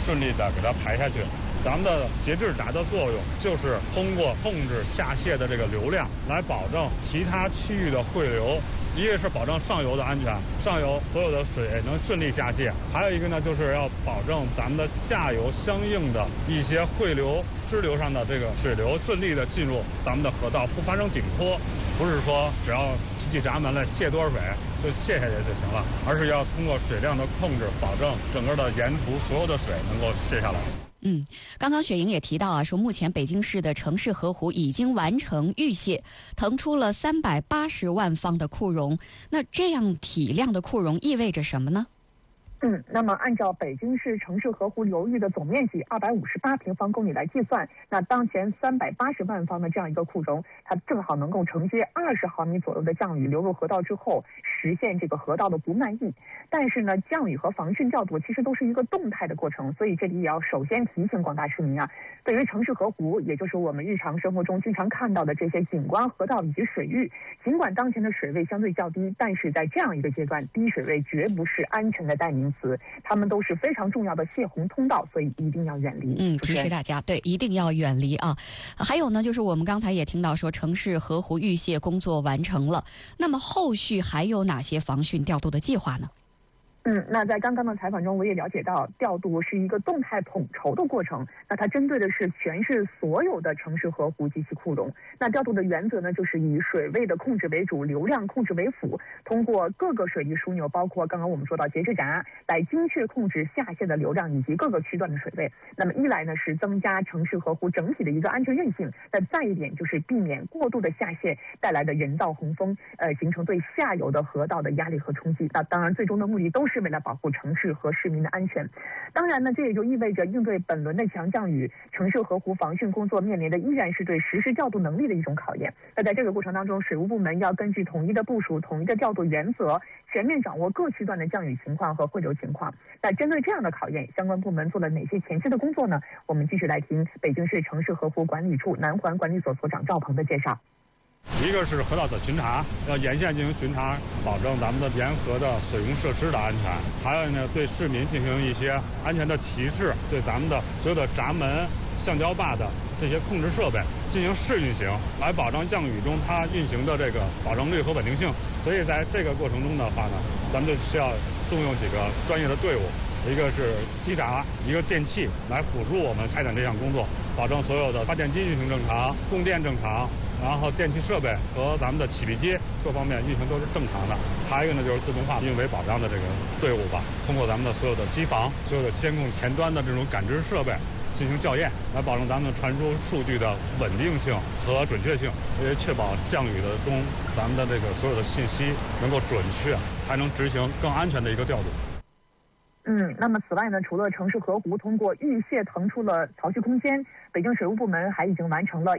顺利的给它排下去。咱们的节制闸的作用就是通过控制下泄的这个流量，来保证其他区域的汇流。一个是保证上游的安全，上游所有的水能顺利下泄；还有一个呢，就是要保证咱们的下游相应的一些汇流、支流上的这个水流顺利的进入咱们的河道，不发生顶坡。不是说只要提起闸门来泄多少水就泄下去就行了，而是要通过水量的控制，保证整个的沿途所有的水能够泄下来。 刚刚雪莹也提到啊，说目前北京市的城市河湖已经完成预泄，腾出了380万方的库容。那这样体量的库容意味着什么呢？ 那么按照北京市城市河湖流域的总面积258平方公里来计算，那当前380万方的这样一个库容，它正好能够承接20毫米左右的降雨流入河道之后，实现这个河道的不漫溢。但是呢，降雨和防汛调度其实都是一个动态的过程，所以这里也要首先提醒广大市民啊，对于城市河湖，也就是我们日常生活中经常看到的这些景观河道以及水域，尽管当前的水位相对较低，但是在这样一个阶段，低水位绝不是安全的代名词，它们都是非常重要的泄洪通道，所以一定要远离。 提示大家，对，一定要远离啊。还有呢，就是我们刚才也听到说，城市河湖预泄工作完成了，那么后续还有哪些防汛调度的计划呢？ 那在刚刚的采访中，我也了解到，调度是一个动态统筹的过程。那它针对的是全市所有的城市河湖及其库容。那调度的原则呢，就是以水位的控制为主，流量控制为辅，通过各个水利枢纽，包括刚刚我们说到节制闸，来精确控制下泄的流量以及各个区段的水位。那么一来呢，是增加城市河湖整体的一个安全韧性；那再一点就是避免过度的下泄带来的人造洪峰，形成对下游的河道的压力和冲击。那当然，最终的目的都是为了保护城市和市民的安全。当然呢，这也就意味着应对本轮的强降雨，城市河湖防汛工作面临的依然是对实施调度能力的一种考验。那在这个过程当中，水务部门要根据统一的部署、统一的调度原则，全面掌握各区段的降雨情况和汇流情况。那针对这样的考验，相关部门做了哪些前期的工作呢？我们继续来听北京市城市河湖管理处南环管理所所长赵鹏的介绍。 一个是河道的巡查，要沿线进行巡查，保证咱们的沿河的水用设施的安全。还有呢，对市民进行一些安全的提示，对咱们的所有的闸门、橡胶坝的这些控制设备进行试运行，来保障降雨中它运行的这个保证率和稳定性。所以在这个过程中的话呢，咱们就需要动用几个专业的队伍，一个是机闸，一个电器来辅助我们开展这项工作，保证所有的发电机运行正常，供电正常。然后电气设备和咱们的起闭机各方面运行都是正常的。还有一个呢，就是自动化运维保障的这个队伍吧，通过咱们的所有的机房、所有的监控前端的这种感知设备进行校验，来保证咱们传输数据的稳定性和准确性，也确保降雨的中咱们的这个所有的信息能够准确，还能执行更安全的一个调度。 那么此外呢，除了城市河湖通过预泄腾出了槽蓄空间，北京水务部门还已经完成了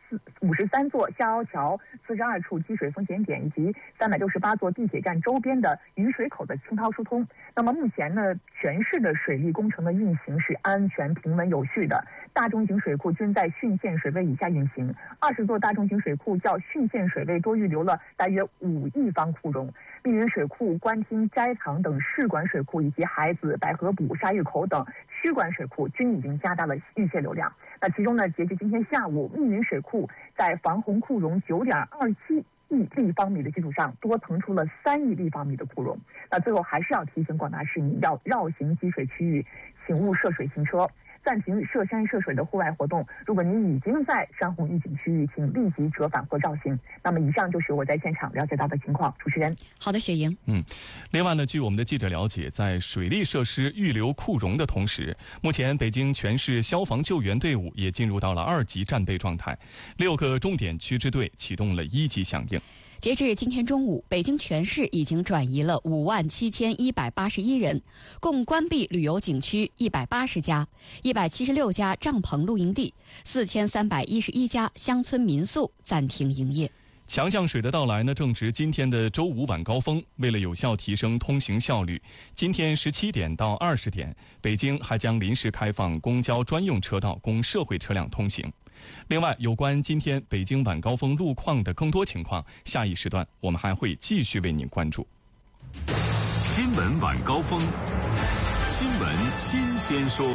153座下凹桥、42处积水风险点以及368座地铁站周边的雨水口的清掏疏通。那么目前呢，全市的水利工程的运行是安全、平稳、有序的，大中型水库均在汛限水位以下运行，20座大中型水库较汛限水位多预留了大约5亿方库容。密云水库、官厅、斋堂等市管水库以及海子、白河堡、沙峪口等区管水库均已经加大了预泄流量。那其中呢，截至今天下午，密云水库在防洪库容9.27亿立方米的基础上，多腾出了3亿立方米的库容。那最后还是要提醒广大市民，要绕行积水区域，请勿涉水行车，暂停涉山涉水的户外活动。如果您已经在山洪预警区域，请立即折返或绕行。那么以上就是我在现场了解到的情况。主持人， 好的，雪莹。 另外呢，据我们的记者了解，在水利设施预留库容的同时，目前北京全市消防救援队伍也进入到了2级战备状态，6个重点区支队启动了1级响应。 截至今天中午，北京全市已经转移了57181人，共关闭旅游景区180家、176家帐篷露营地、4311家乡村民宿暂停营业。 强降水的到来呢，正值今天的周五晚高峰。为了有效提升通行效率，今天17点到20点，北京还将临时开放公交专用车道供社会车辆通行。另外，有关今天北京晚高峰路况的更多情况，下一时段我们还会继续为您关注。 新闻晚高峰，新新闻新鲜说。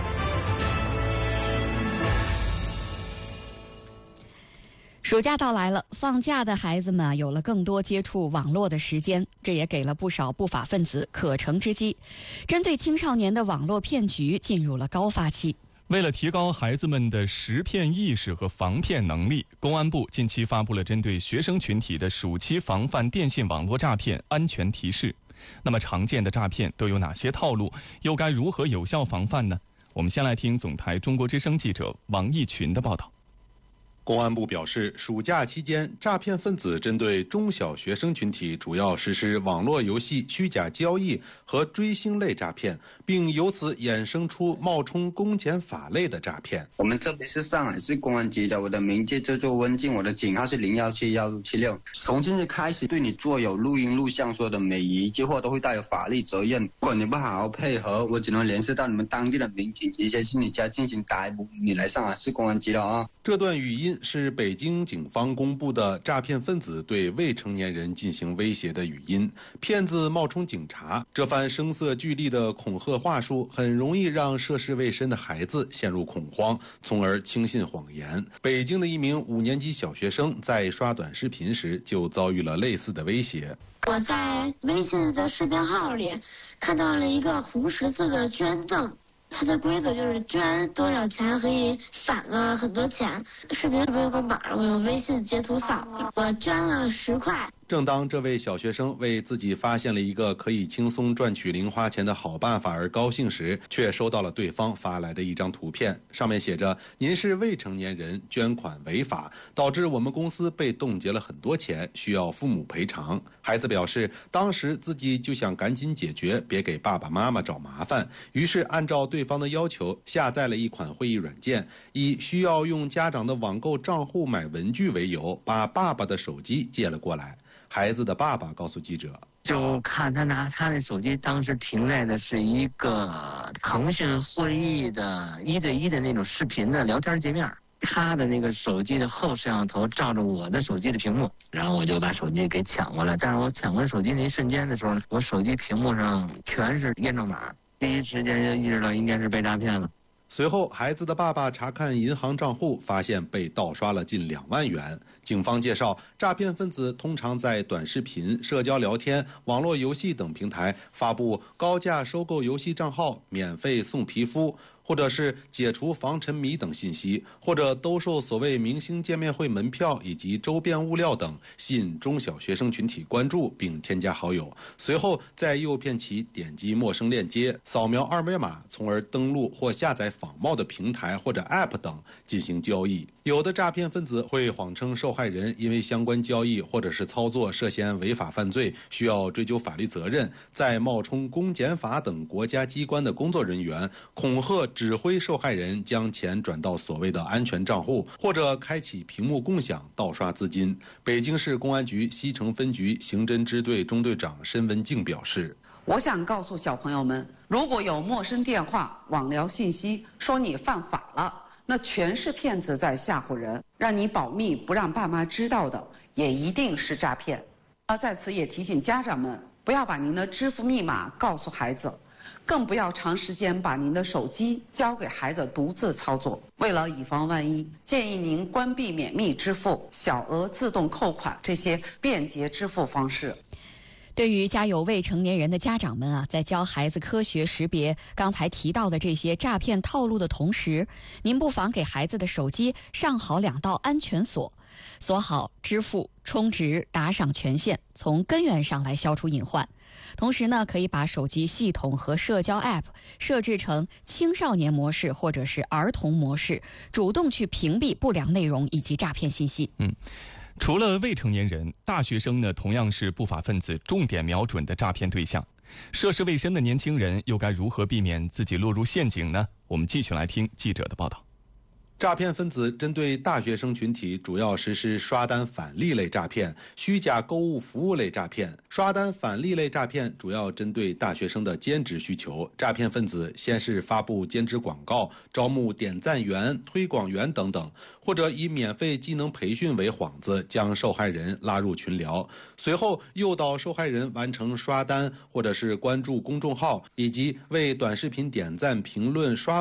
暑假到来了，放假的孩子们有了更多接触网络的时间，这也给了不少不法分子可乘之机。针对青少年的网络骗局进入了高发期。 为了提高孩子们的识骗意识和防骗能力，公安部近期发布了针对学生群体的暑期防范电信网络诈骗安全提示。那么常见的诈骗都有哪些套路，又该如何有效防范呢？我们先来听总台中国之声记者王义群的报道。 公安部表示，暑假期间，诈骗分子针对中小学生群体主要实施网络游戏虚假交易和追星类诈骗，并由此衍生出冒充公检法类的诈骗。 我们这边是上海市公安局的，我的名字叫做温静，我的警号是017176。从今日开始，对你做有录音录像说的每一句话都会带有法律责任。如果你不好好配合，我只能联系到你们当地的民警，直接去你家进行逮捕，你来上海市公安局了啊！ 这段语音是北京警方公布的诈骗分子对未成年人进行威胁的语音，骗子冒充警察，这番声色俱厉的恐吓话术很容易让涉世未深的孩子陷入恐慌，从而轻信谎言。北京的一名5年级小学生在刷短视频时就遭遇了类似的威胁。 我在微信的视频号里看到了一个红十字的捐赠，它的规则就是捐多少钱可以返了很多钱。视频里面有个码，我用微信截图扫，我捐了10块。 正当这位小学生为自己发现了一个可以轻松赚取零花钱的好办法而高兴时，却收到了对方发来的一张图片，上面写着：“您是未成年人，捐款违法，导致我们公司被冻结了很多钱，需要父母赔偿。”孩子表示，当时自己就想赶紧解决，别给爸爸妈妈找麻烦，于是按照对方的要求下载了一款会议软件，以需要用家长的网购账户买文具为由，把爸爸的手机借了过来。孩子的爸爸告诉记者， 就看他拿他的手机，当时停在的是一个腾讯会议的1对1的那种视频的聊天界面，他的那个手机的后摄像头照着我的手机的屏幕，然后我就把手机给抢过来。但是我抢过来手机那一瞬间的时候，我手机屏幕上全是验证码，第一时间就意识到应该是被诈骗了。 随后，孩子的爸爸查看银行账户，发现被盗刷了近2万元。警方介绍，诈骗分子通常在短视频、社交聊天、网络游戏等平台发布高价收购游戏账号、免费送皮肤，或者是解除防沉迷等信息，或者兜售所谓明星见面会门票以及周边物料等，吸引中小学生群体关注并添加好友，随后再诱骗其点击陌生链接，扫描2维码，从而登录或下载仿冒的平台或者 App 等进行交易。有的诈骗分子会谎称受害人因为相关交易或者是操作涉嫌违法犯罪，需要追究法律责任，再冒充公检法等国家机关的工作人员，恐吓指挥受害人将钱转到所谓的安全账户，或者开启屏幕共享盗刷资金。北京市公安局西城分局刑侦支队中队长申文静表示， 我想告诉小朋友们，如果有陌生电话、网聊信息说你犯法了，那全是骗子在吓唬人，让你保密不让爸妈知道的，也一定是诈骗。在此也提醒家长们，不要把您的支付密码告诉孩子，更不要长时间把您的手机交给孩子独自操作。为了以防万一，建议您关闭免密支付、小额自动扣款这些便捷支付方式。 对于家有未成年人的家长们在教孩子科学识别刚才提到的这些诈骗套路的同时，您不妨给孩子的手机上好2道安全锁，锁好支付、充值、打赏权限，从根源上来消除隐患。同时呢，可以把手机系统和社交 App 设置成青少年模式或者是儿童模式，主动去屏蔽不良内容以及诈骗信息。 除了未成年人，大学生呢同样是不法分子重点瞄准的诈骗对象。涉世未深的年轻人又该如何避免自己落入陷阱呢？我们继续来听记者的报道。 诈骗分子针对大学生群体主要实施刷单返利类诈骗、虚假购物服务类诈骗。刷单返利类诈骗主要针对大学生的兼职需求，诈骗分子先是发布兼职广告，招募点赞员、推广员等等，或者以免费技能培训为幌子，将受害人拉入群聊，随后诱导受害人完成刷单或者是关注公众号，以及为短视频点赞、评论、刷